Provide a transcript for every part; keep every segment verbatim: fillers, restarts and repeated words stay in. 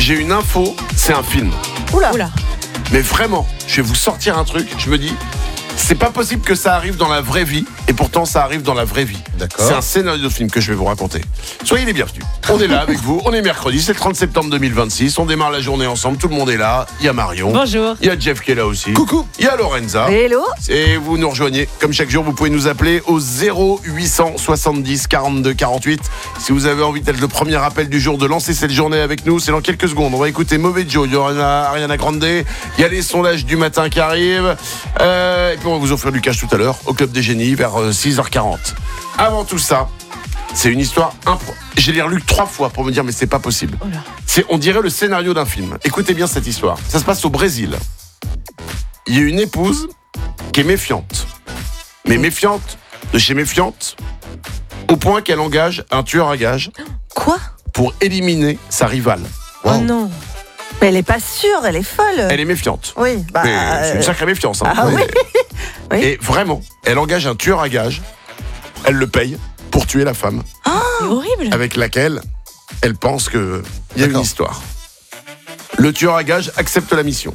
j'ai une info, c'est un film. Oula. Oula. Mais vraiment, je vais vous sortir un truc, je me dis, c'est pas possible que ça arrive dans la vraie vie, et pourtant ça arrive dans la vraie vie. D'accord. C'est un scénario de film que je vais vous raconter. Soyez les bienvenus. On est là avec vous, on est mercredi, c'est le trente septembre deux mille vingt-six, on démarre la journée ensemble, tout le monde est là. Il y a Marion. Bonjour. Il y a Jeff qui est là aussi. Coucou. Il y a Lorenza. Hello. Et vous nous rejoignez, comme chaque jour, vous pouvez nous appeler au zéro huit cent soixante-dix quarante-deux quarante-huit. Si vous avez envie d'être le premier appel du jour, de lancer cette journée avec nous, c'est dans quelques secondes. On va écouter Mauvais Joe, il y aura Ariana Grande, il y a les sondages du matin qui arrivent. Euh, et puis on va vous offrir du cash tout à l'heure au Club des Génies vers six heures quarante. Avant tout ça, c'est une histoire impro... Je l'ai relu trois fois pour me dire mais c'est pas possible. Oh là. C'est, on dirait le scénario d'un film. Écoutez bien cette histoire. Ça se passe au Brésil. Il y a une épouse qui est méfiante. Mais méfiante de chez méfiante, au point qu'elle engage un tueur à gages Quoi? pour éliminer sa rivale. Oh non. Mais elle est pas sûre, elle est folle. Elle est méfiante. Oui, bah. Mais c'est une euh, sacrée méfiance. Hein. Ah oui. Oui. Et vraiment, elle engage un tueur à gages. Elle le paye pour tuer la femme C'est horrible. avec laquelle elle pense qu'il y a D'accord. une histoire. Le tueur à gages accepte la mission.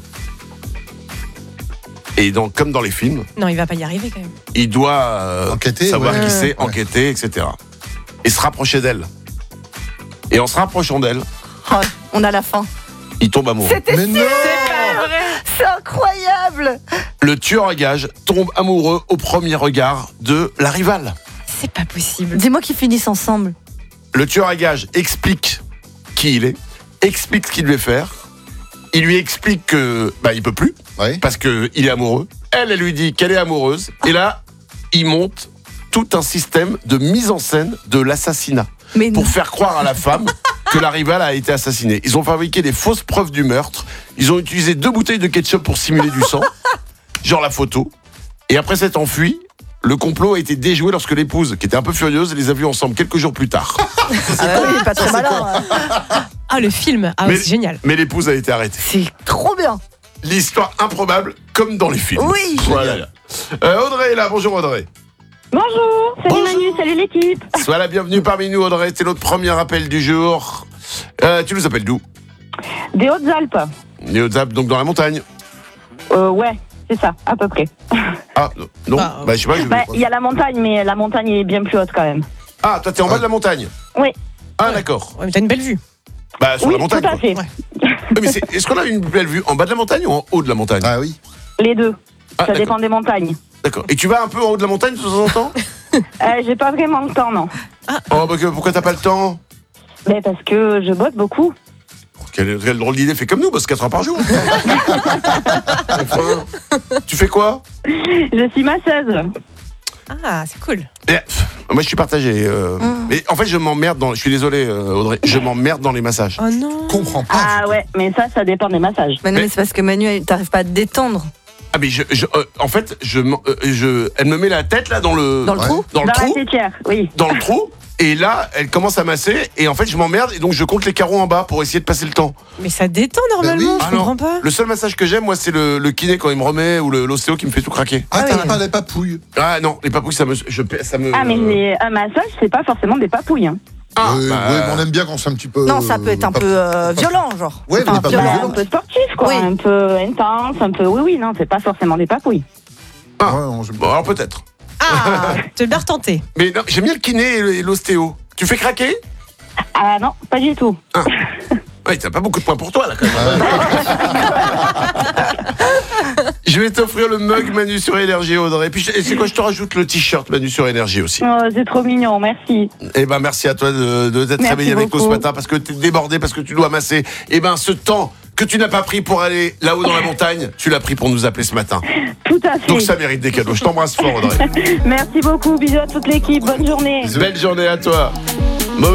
Et donc, comme dans les films, Non, il va pas y arriver quand même. il doit euh, Enquêter, savoir ouais. qui c'est, Ouais. enquêter, et cetera. Et se rapprocher d'elle. Et en se rapprochant d'elle, Oh, on a la fin. il tombe amoureux. C'était Mais sûr. non. C'est incroyable. Le tueur à gages tombe amoureux au premier regard de la rivale. C'est pas possible. Dis-moi qu'ils finissent ensemble. Le tueur à gages explique qui il est, explique ce qu'il devait faire. Il lui explique que bah il peut plus Ouais. parce que il est amoureux. Elle, elle lui dit qu'elle est amoureuse. Et là, il monte tout un système de mise en scène de l'assassinat Mais non. pour faire croire à la femme que la rivale a été assassinée. Ils ont fabriqué des fausses preuves du meurtre. Ils ont utilisé deux bouteilles de ketchup pour simuler du sang, genre la photo. Et après s'être enfui, le complot a été déjoué lorsque l'épouse, qui était un peu furieuse, les a vus ensemble quelques jours plus tard. Ah bah oui, pas trop malin. Ah, le film. Ah, Mais- ouais, c'est génial. Mais l'épouse a été arrêtée. C'est trop bien. L'histoire improbable, comme dans les films. Oui. Voilà. Euh, Audrey est là. Bonjour Audrey. Bonjour, salut Bonjour. Manu, salut l'équipe. Sois la bienvenue parmi nous Audrey. C'est notre premier appel du jour. Euh, tu nous appelles d'où? Des Hautes-Alpes. Les Hautes-Alpes, donc dans la montagne. Euh, ouais, c'est ça, à peu près. Ah non, non. Bah, Bah, je sais pas. je- Bah, il y a la montagne, mais la montagne est bien plus haute quand même. Ah, toi t'es en bas de la montagne. Oui. Ah Ouais. d'accord. Ouais, mais t'as une belle vue. Bah sur Oui, la montagne. tout à quoi. fait. Ouais. Ouais, mais c'est- est-ce qu'on a une belle vue en bas de la montagne ou en haut de la montagne? Ah oui. Les deux. Ah, ça d'accord. dépend des montagnes. D'accord. Et tu vas un peu en haut de la montagne de temps en temps? Euh, j'ai pas vraiment le temps, non. Oh bah que- pourquoi t'as pas le temps? Mais parce que je bosse beaucoup. Quelle, quelle drôle d'idée, fais comme nous, bosse quatre heures par jour. Enfin, tu fais quoi? Je suis masseuse. Ah, c'est cool. Eh, pff, Moi je suis partagé. euh, Mais en fait je m'emmerde dans. Je suis désolé euh, Audrey, je m'emmerde dans les massages. Oh non. Comprends pas. Ah ouais, mais ça, ça dépend des massages. Mais non, Mais- mais c'est parce que Manu, t'arrives pas à te détendre. Ah mais je, je- euh, en fait je, m'en- euh, je, elle me met la tête là dans le Dans le Ouais. trou. dans le Dans trou, la têtière, oui. dans le trou. Et là, elle commence à masser et en fait je m'emmerde et donc je compte les carreaux en bas pour essayer de passer le temps. Mais ça détend normalement, oui. je Ah non. comprends pas. Le seul massage que j'aime, moi, c'est le, le kiné quand il me remet ou le- l'ostéo qui me fait tout craquer. Ah, Ah t'as oui. pas les papouilles. Ah non, les papouilles, ça me, je, ça me. Ah, mais les- un massage, c'est pas forcément des papouilles. Hein. Ah, Ouais, bah, ouais, mais on aime bien quand c'est un petit peu. Non, ça peut être un pas- peu euh, pas- violent, genre. Ouais, mais Enfin, pas violent. violent. Un peu sportif, quoi. Oui. Un peu intense, un peu. Oui, oui, non, c'est pas forcément des papouilles. Ah. Ouais, non, j'aime Bon, pas. alors peut-être. Ah, te bien retenté. Mais non, j'aime bien le kiné et le- et l'ostéo. Tu fais craquer? Ah non, pas du tout. Ouais, t'as pas beaucoup de points pour toi là quand même. Je vais t'offrir le mug Manu sur Énergie Audrey. Et puis je- et c'est quoi, je te rajoute le t-shirt Manu sur Énergie aussi. Oh, c'est trop mignon, merci. Eh ben merci à toi de, de t'être Merci réveillé avec nous ce beaucoup. matin parce que t'es débordé, parce que tu dois masser. Eh ben ce temps que tu n'as pas pris pour aller là-haut dans la montagne, tu l'as pris pour nous appeler ce matin. Tout à fait. Donc ça mérite des cadeaux. Je t'embrasse fort Audrey. Merci beaucoup, bisous à toute l'équipe, bonne journée. Belle journée à toi.